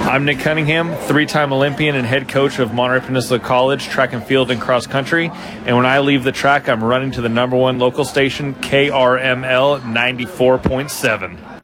I'm Nick Cunningham, three-time Olympian and head coach of Monterey Peninsula College track and field and cross country. And when I leave the track, I'm running to the #1 local station, KRML 94.7.